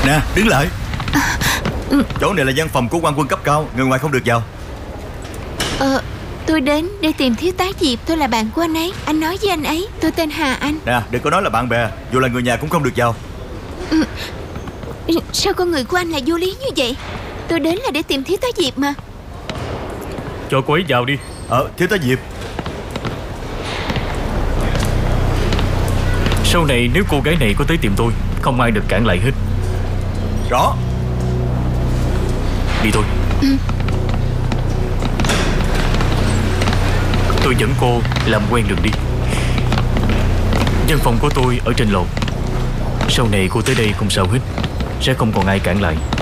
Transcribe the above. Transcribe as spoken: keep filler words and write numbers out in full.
Nè, đứng lại. Chỗ này là văn phòng của quan quân cấp cao, người ngoài không được vào. Ờ, tôi đến để tìm thiếu tá Diệp. Tôi là bạn của anh ấy. Anh nói với anh ấy. Tôi tên Hà Anh. Nè, đừng có nói là bạn bè. Dù là người nhà cũng không được vào. ừ. Sao con người của anh lại vô lý như vậy? Tôi đến là để tìm thiếu tá Diệp mà. Cho cô ấy vào đi. Ờ, thiếu tá Diệp. Sau này nếu cô gái này có tới tìm tôi, không ai được cản lại hết. Rõ. Đi thôi. ừ. Tôi dẫn cô làm quen đường đi. Văn phòng của tôi ở trên lầu. Sau này cô tới đây không sao hết, sẽ không còn ai cản lại.